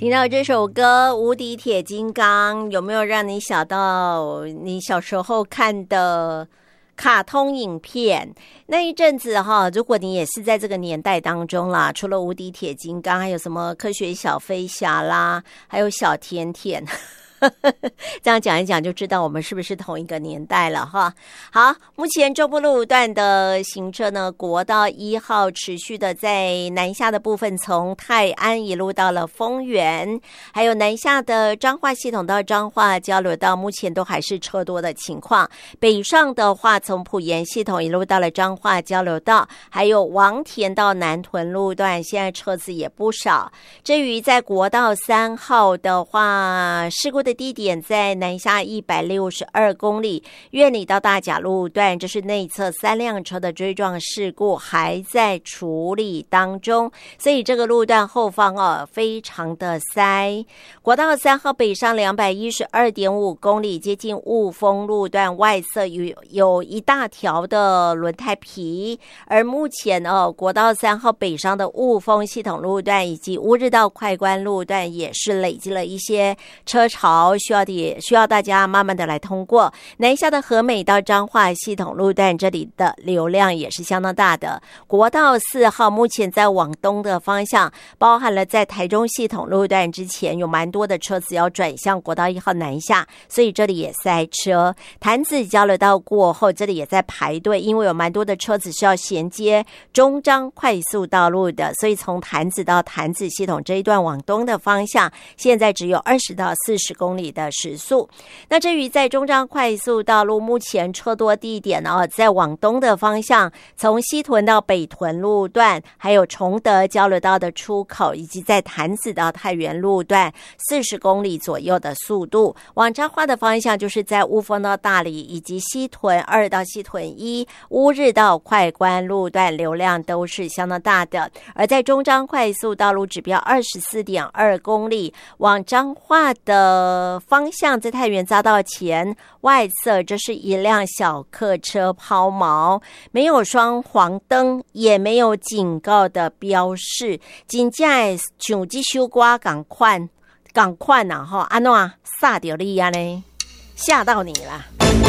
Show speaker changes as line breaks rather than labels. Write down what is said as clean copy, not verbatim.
听到这首歌《无敌铁金刚》，有没有让你想到你小时候看的卡通影片？那一阵子哈，如果你也是在这个年代当中啦，除了无敌铁金刚，还有什么科学小飞侠啦，还有小甜甜。这样讲一讲就知道我们是不是同一个年代了哈。好，目前中部路段的行车呢，国道1号持续的在南下的部分，从泰安一路到了丰原，还有南下的彰化系统到彰化交流道，目前都还是车多的情况。北上的话，从埔盐系统一路到了彰化交流道，还有王田到南屯路段，现在车子也不少。至于在国道3号的话，事故的地点在南下162公里，苑里到大甲路段，这是内侧3辆车的追撞事故还在处理当中，所以这个路段后方非常的塞。国道3号北上212.5公里，接近雾峰路段外侧有一大条的轮胎皮，而目前国道3号北上的雾峰系统路段以及乌日到快关路段也是累积了一些车潮，需要大家慢慢的来通过。南下的和美到彰化系统路段，这里的流量也是相当大的。国道4号目前在往东的方向，包含了在台中系统路段之前有蛮多的车子要转向国道1号南下，所以这里也塞车。潭子交流道过后，这里也在排队，因为有蛮多的车子是要衔接中彰快速道路的，所以从潭子到潭子系统这一段往东的方向，现在只有20到40公里的时速。那至于在中彰快速道路，目前车多地点在往东的方向，从西屯到北屯路段，还有崇德交流道的出口，以及在潭子到太原路段40公里左右的速度。往彰化的方向就是在雾峰到大里，以及西屯2到西屯1、乌日到快关路段流量都是相当大的。而在中彰快速道路指标24.2公里，往彰化的方向，在太原匝道前外侧，这是一辆小客车抛锚，没有双黄灯，也没有警告的标示，真正的像这首歌同款啊，安怎煞到你啊呢？吓到你了。